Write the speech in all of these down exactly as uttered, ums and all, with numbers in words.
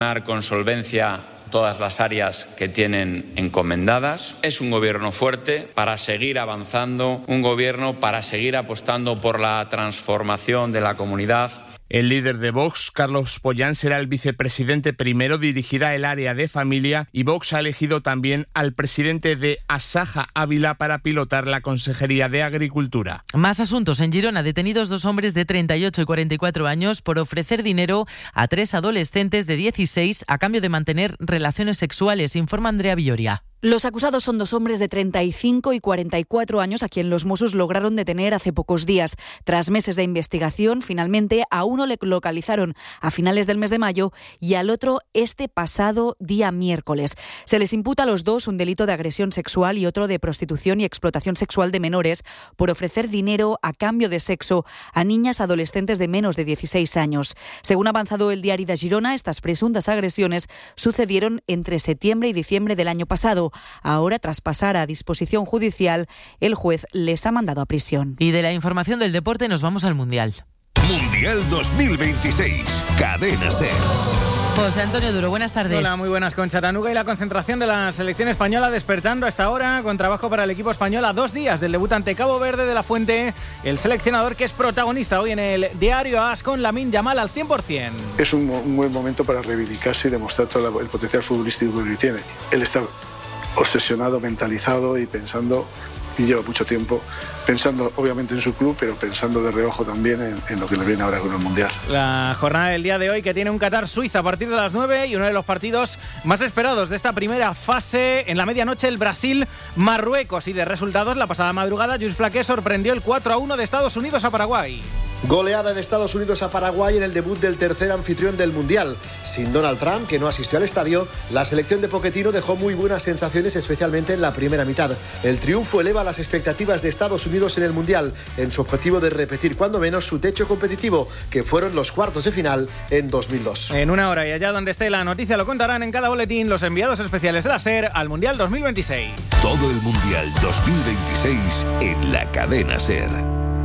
Con solvencia todas las áreas que tienen encomendadas. Es un gobierno fuerte para seguir avanzando, un gobierno para seguir apostando por la transformación de la comunidad. El líder de Vox, Carlos Pollán, será el vicepresidente primero, dirigirá el área de familia y Vox ha elegido también al presidente de Asaja Ávila para pilotar la Consejería de Agricultura. Más asuntos. En Girona, detenidos dos hombres de treinta y ocho y cuarenta y cuatro años por ofrecer dinero a tres adolescentes de dieciséis a cambio de mantener relaciones sexuales, informa Andrea Villoria. Los acusados son dos hombres de treinta y cinco y cuarenta y cuatro años a quien los Mossos lograron detener hace pocos días. Tras meses de investigación, finalmente a uno le localizaron a finales del mes de mayo y al otro este pasado día miércoles. Se les imputa a los dos un delito de agresión sexual y otro de prostitución y explotación sexual de menores por ofrecer dinero a cambio de sexo a niñas adolescentes de menos de dieciséis años. Según ha avanzado el Diari de Girona, estas presuntas agresiones sucedieron entre septiembre y diciembre del año pasado. Ahora, tras pasar a disposición judicial, el juez les ha mandado a prisión. Y de la información del deporte nos vamos al Mundial. Mundial dos mil veintiséis, Cadena SER. José Antonio Duro, buenas tardes. Hola, muy buenas. Con Chattanooga y la concentración de la selección española despertando hasta ahora con trabajo para el equipo español a dos días del debut ante Cabo Verde de la Fuente. El seleccionador que es protagonista hoy en el diario AS con Lamine Yamal al cien por ciento. Es un, un buen momento para reivindicarse y demostrar todo el potencial futbolístico que tiene. Él está obsesionado, mentalizado y pensando, y lleva mucho tiempo pensando obviamente en su club, pero pensando de reojo también en, en lo que le viene ahora con el Mundial. La jornada del día de hoy que tiene un Qatar-Suiza a partir de las nueve y uno de los partidos más esperados de esta primera fase. En la medianoche el Brasil-Marruecos, y de resultados la pasada madrugada Lluís Flaqué sorprendió el cuatro a uno de Estados Unidos a Paraguay. Goleada de Estados Unidos a Paraguay en el debut del tercer anfitrión del Mundial. Sin Donald Trump, que no asistió al estadio, la selección de Pochettino dejó muy buenas sensaciones, especialmente en la primera mitad. El triunfo eleva las expectativas de Estados Unidos en el Mundial, en su objetivo de repetir cuando menos su techo competitivo, que fueron los cuartos de final en dos mil dos. En una hora y allá donde esté la noticia lo contarán en cada boletín los enviados especiales de la SER al Mundial dos mil veintiséis. Todo el Mundial dos mil veintiséis en la Cadena SER.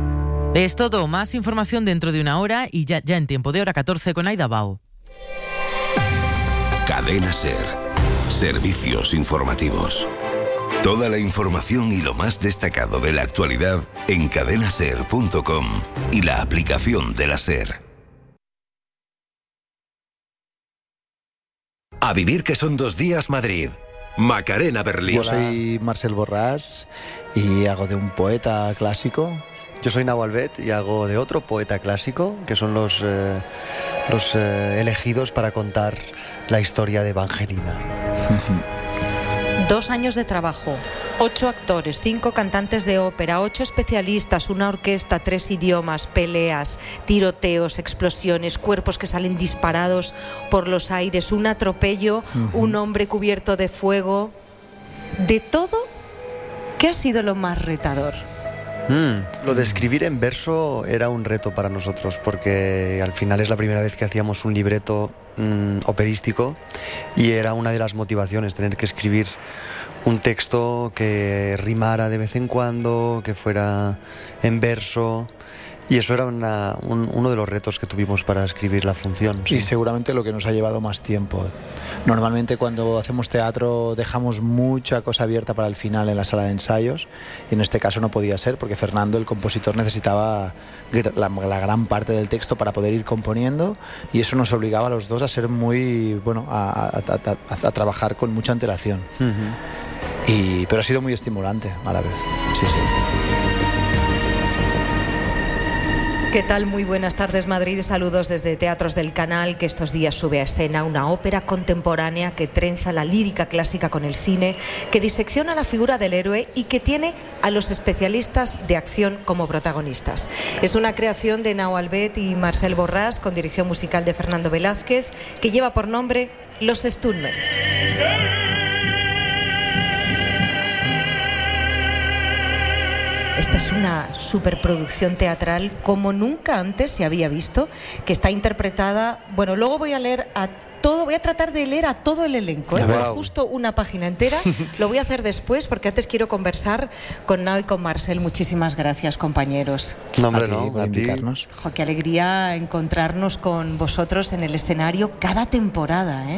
Es todo, más información dentro de una hora y ya, ya en tiempo de hora catorce con Aida Bao. Cadena SER. Servicios informativos. Toda la información y lo más destacado de la actualidad en cadena ser punto com y la aplicación de la SER. A vivir que son dos días Madrid. Macarena Berlín. Yo soy Marcel Borràs y hago de un poeta clásico. Yo soy Nau Albet y hago de otro poeta clásico, que son los, eh, los eh, elegidos para contar la historia de Evangelina. Dos años de trabajo, ocho actores, cinco cantantes de ópera, ocho especialistas, una orquesta, tres idiomas, peleas, tiroteos, explosiones, cuerpos que salen disparados por los aires, un atropello, uh-huh. un hombre cubierto de fuego. De todo, ¿qué ha sido lo más retador? Mm, lo de escribir en verso era un reto para nosotros, porque al final es la primera vez que hacíamos un libreto mm, operístico, y era una de las motivaciones, tener que escribir un texto que rimara de vez en cuando, que fuera en verso. Y eso era una, un, uno de los retos que tuvimos para escribir la función. Sí. Y seguramente lo que nos ha llevado más tiempo. Normalmente cuando hacemos teatro dejamos mucha cosa abierta para el final en la sala de ensayos, y en este caso no podía ser, porque Fernando, el compositor, necesitaba la, la gran parte del texto para poder ir componiendo, y eso nos obligaba a los dos a ser muy, bueno, a, a, a, a, a trabajar con mucha antelación. Uh-huh. Y, pero ha sido muy estimulante a la vez. Sí, sí. ¿Qué tal? Muy buenas tardes, Madrid. Saludos desde Teatros del Canal, que estos días sube a escena una ópera contemporánea que trenza la lírica clásica con el cine, que disecciona la figura del héroe y que tiene a los especialistas de acción como protagonistas. Es una creación de Nau Albet y Marcel Borràs, con dirección musical de Fernando Velázquez, que lleva por nombre Los Stuntmen. Esta es una superproducción teatral como nunca antes se había visto, que está interpretada... Bueno, luego voy a leer a todo, voy a tratar de leer a todo el elenco, ¿eh? Wow. Justo una página entera. Lo voy a hacer después porque antes quiero conversar con Nao y con Marcel. Muchísimas gracias, compañeros. No, hombre, A ti, no, por a ti. invitarnos. Jo, qué alegría encontrarnos con vosotros en el escenario cada temporada, ¿eh?